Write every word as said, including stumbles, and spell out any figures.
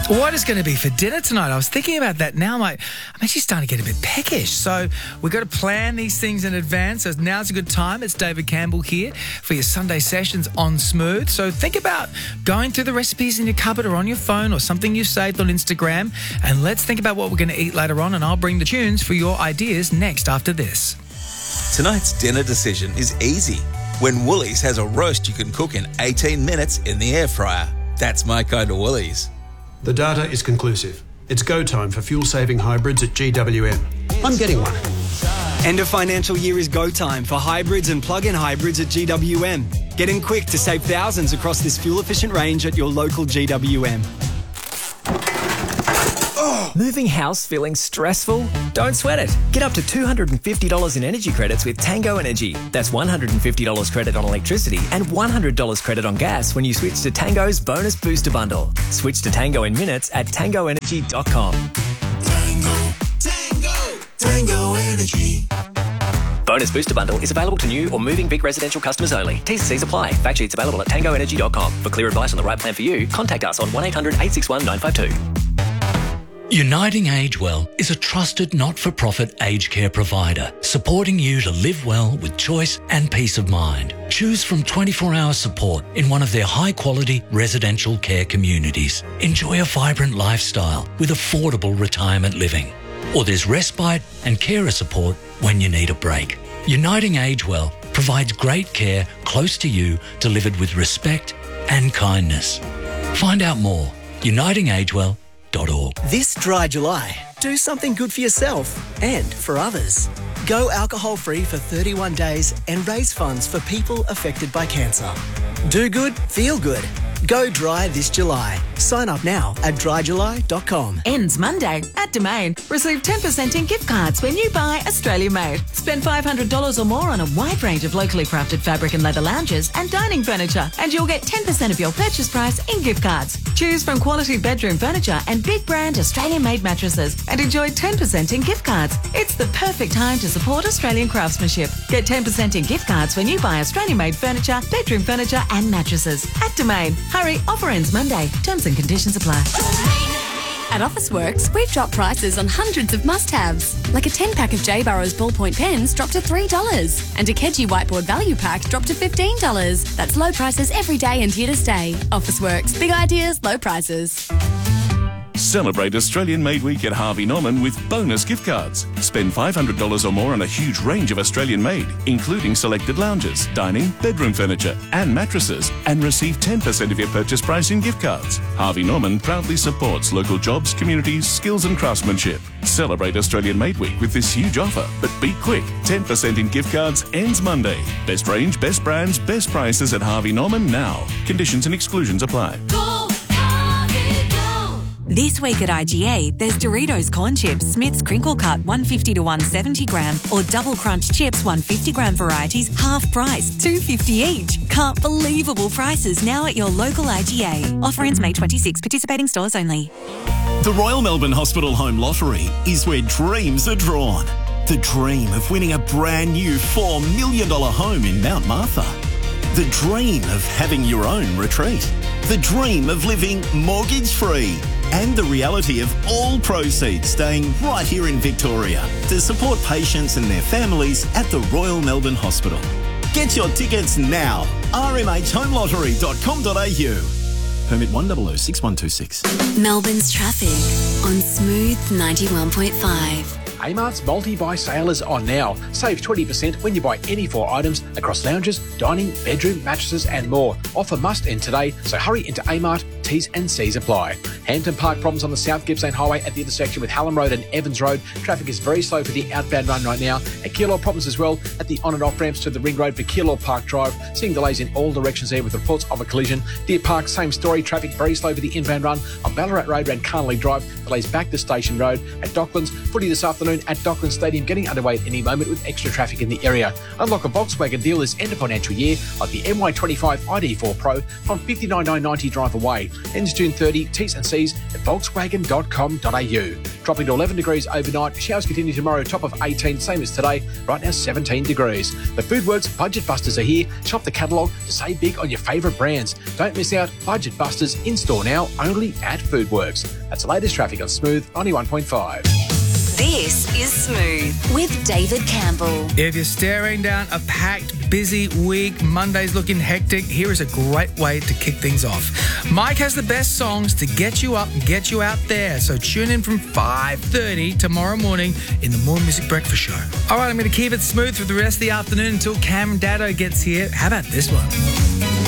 What is going to be for dinner tonight? I was thinking about that now. I'm like, I'm actually starting to get a bit peckish. So we've got to plan these things in advance. So now's a good time. It's David Campbell here for your Sunday sessions on Smooth. So think about going through the recipes in your cupboard or on your phone or something you've saved on Instagram. And let's think about what we're going to eat later on. And I'll bring the tunes for your ideas next after this. Tonight's dinner decision is easy. When Woolies has a roast you can cook in eighteen minutes in the air fryer. That's my kind of Woolies. The data is conclusive. It's go time for fuel-saving hybrids at G W M. I'm getting one. End of financial year is go time for hybrids and plug-in hybrids at G W M. Get in quick to save thousands across this fuel-efficient range at your local G W M. Moving house feeling stressful? Don't sweat it. Get up to two hundred fifty dollars in energy credits with Tango Energy. That's one hundred fifty dollars credit on electricity and one hundred dollars credit on gas when you switch to Tango's Bonus Booster Bundle. Switch to Tango in minutes at tango energy dot com. Tango, Tango, Tango Energy. Bonus Booster Bundle is available to new or moving Vic residential customers only. T's and C's apply. Fact sheets available at tango energy dot com. For clear advice on the right plan for you, contact us on one eight hundred eight six one nine five two. Uniting Age Well is a trusted not-for-profit aged care provider supporting you to live well with choice and peace of mind. Choose from twenty-four hour support in one of their high-quality residential care communities. Enjoy a vibrant lifestyle with affordable retirement living. Or there's respite and carer support when you need a break. Uniting Age Well provides great care close to you, delivered with respect and kindness. Find out more. uniting age well dot org. This dry July, do something good for yourself and for others. Go alcohol-free for thirty-one days and raise funds for people affected by cancer. Do good, feel good. Go dry this July. Sign up now at dry july dot com. Ends Monday at Domain. Receive ten percent in gift cards when you buy Australia Made. Spend five hundred dollars or more on a wide range of locally crafted fabric and leather lounges and dining furniture, and you'll get ten percent of your purchase price in gift cards. Choose from quality bedroom furniture and big brand Australian Made mattresses and enjoy ten percent in gift cards. It's the perfect time to support Australian craftsmanship. Get ten percent in gift cards when you buy Australian Made furniture, bedroom furniture and mattresses at Domain. Hurry, offer ends Monday. Terms and conditions apply. At Officeworks, we've dropped prices on hundreds of must-haves, like a ten-pack of J. Burrows ballpoint pens dropped to three dollars and a Keji whiteboard value pack dropped to fifteen dollars. That's low prices every day and here to stay. Officeworks, big ideas, low prices. Celebrate Australian Made Week at Harvey Norman with bonus gift cards. Spend five hundred dollars or more on a huge range of Australian Made, including selected lounges, dining, bedroom furniture and mattresses, and receive ten percent of your purchase price in gift cards. Harvey Norman proudly supports local jobs, communities, skills and craftsmanship. Celebrate Australian Made Week with this huge offer, but be quick. ten percent in gift cards ends Monday. Best range, best brands, best prices at Harvey Norman now. Conditions and exclusions apply. This week at I G A, there's Doritos Corn Chips, Smith's Crinkle Cut one fifty to one seventy gram, or Double Crunch Chips one fifty gram varieties, half price, two fifty each. Can't believable prices now at your local I G A. Offer ends May twenty-sixth, participating stores only. The Royal Melbourne Hospital Home Lottery is where dreams are drawn. The dream of winning a brand new four million dollars home in Mount Martha. The dream of having your own retreat. The dream of living mortgage-free. And the reality of all proceeds staying right here in Victoria to support patients and their families at the Royal Melbourne Hospital. Get your tickets now. r m h home lottery dot com dot a u. Permit one zero zero six one two six. Melbourne's traffic on Smooth ninety-one point five. Amart's multi-buy sale is on now. Save twenty percent when you buy any four items across lounges, dining, bedroom, mattresses and more. Offer must end today, so hurry into Amart. T's and C's apply. Hampton Park problems on the South Gippsland Highway at the intersection with Hallam Road and Evans Road. Traffic is very slow for the outbound run right now. At Keilor, problems as well at the on and off ramps to the Ring Road for Keilor Park Drive. Seeing delays in all directions there with reports of a collision. Deer Park, same story. Traffic very slow for the inbound run on Ballarat Road and Carnley Drive. Delays back to Station Road. At Docklands, footy this afternoon afternoon at Dockland Stadium, getting underway at any moment with extra traffic in the area. Unlock a Volkswagen deal this end of financial year, like the M Y twenty-five I D four Pro from fifty-nine thousand nine hundred ninety dollars drive away. Ends June thirtieth, T's and C's at volkswagen dot com dot a u. Dropping to eleven degrees overnight, showers continue tomorrow, top of eighteen, same as today, right now seventeen degrees. The Foodworks Budget Busters are here. Shop the catalogue to save big on your favourite brands. Don't miss out, Budget Busters in store now, only at Foodworks. That's the latest traffic on Smooth ninety-one point five. This is Smooth with David Campbell. If you're staring down a packed, busy week, Monday's looking hectic, here is a great way to kick things off. Mike has the best songs to get you up and get you out there. So tune in from five thirty tomorrow morning in the More Music Breakfast Show. All right, I'm going to keep it smooth for the rest of the afternoon until Cam Daddo gets here. How about this one?